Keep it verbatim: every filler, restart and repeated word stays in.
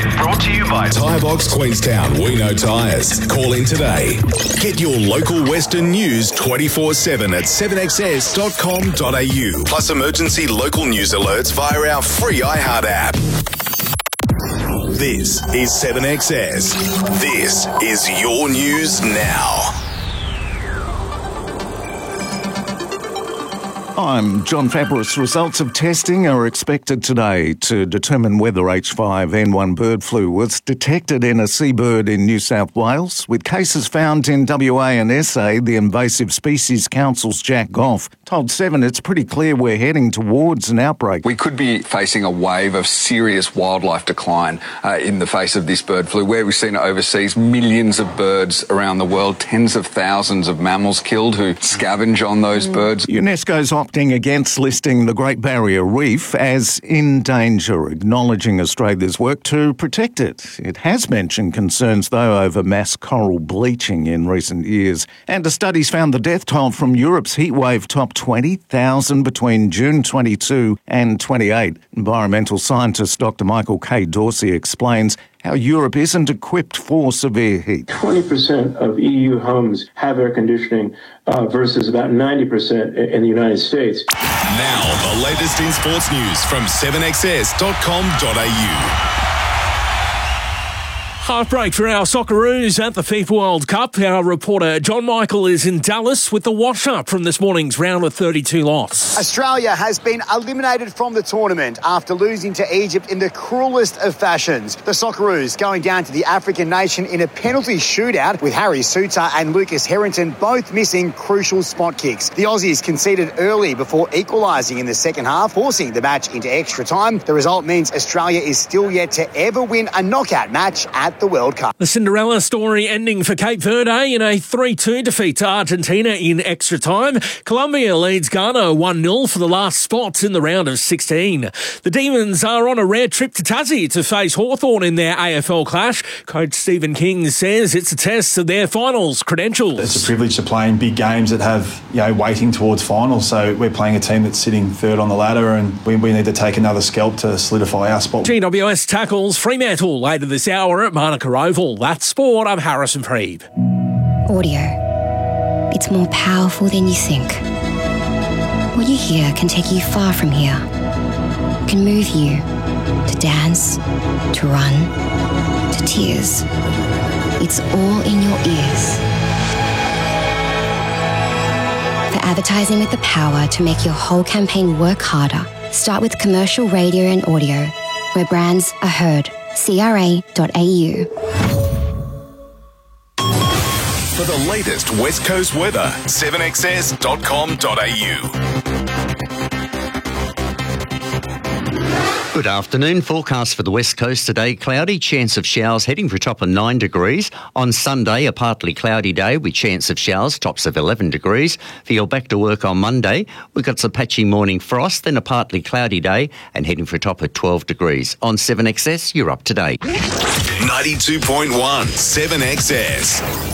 Brought to you by Tyre Box Queenstown. We know tyres. Call in today. Get your local Western news twenty-four seven at seven x s dot com dot a u. Plus emergency local news alerts via our free iHeart app. This is seven X S. This is your news now. I'm John Fabris. Results of testing are expected today to determine whether H five N one bird flu was detected in a seabird in New South Wales. With cases found in W A and S A, the Invasive Species Council's Jack Goff told Seven it's pretty clear we're heading towards an outbreak. We could be facing a wave of serious wildlife decline uh, in the face of this bird flu. Where we've seen it overseas, millions of birds around the world, tens of thousands of mammals killed who scavenge on those mm. birds. UNESCO's opting against listing the Great Barrier Reef as in danger, acknowledging Australia's work to protect it. It has mentioned concerns, though, over mass coral bleaching in recent years. And a study's found the death toll from Europe's heatwave topped twenty thousand between June twenty-two and twenty-eight. Environmental scientist Doctor Michael K. Dorsey explains how Europe isn't equipped for severe heat. twenty percent of E U homes have air conditioning uh, versus about ninety percent in the United States. Now, the latest in sports news from seven x s dot com dot a u. Half break for our Socceroos at the FIFA World Cup. Our reporter John Michael is in Dallas with the wash-up from this morning's round of thirty-two loss. Australia has been eliminated from the tournament after losing to Egypt in the cruelest of fashions. The Socceroos going down to the African nation in a penalty shootout with Harry Suter and Lucas Harrington both missing crucial spot kicks. The Aussies conceded early before equalising in the second half, forcing the match into extra time. The result means Australia is still yet to ever win a knockout match at the World Cup. The Cinderella story ending for Cape Verde in a three two defeat to Argentina in extra time. Colombia leads Ghana one nil for the last spot in the round of sixteen. The Demons are on a rare trip to Tassie to face Hawthorn in their A F L clash. Coach Stephen King says it's a test of their finals credentials. It's a privilege to play in big games that have, you know, weighting towards finals. So we're playing a team that's sitting third on the ladder, and we, we need to take another scalp to solidify our spot. G W S tackles Fremantle later this hour at Monaco Oval. That's sport. I'm Harrison Preeb. Audio. It's more powerful than you think. What you hear can take you far from here. It can move you to dance, to run, to tears. It's all in your ears. For advertising with the power to make your whole campaign work harder, start with commercial radio and audio, where brands are heard. C R A dot A U. For the latest West Coast weather, seven x s dot com dot a u. Good afternoon. Forecast for the West Coast today. Cloudy, chance of showers heading for a top of nine degrees. On Sunday, a partly cloudy day with chance of showers, tops of eleven degrees. For your back to work on Monday, we've got some patchy morning frost, then a partly cloudy day and heading for a top of twelve degrees. On seven X S, you're up to date. ninety-two point one seven X S.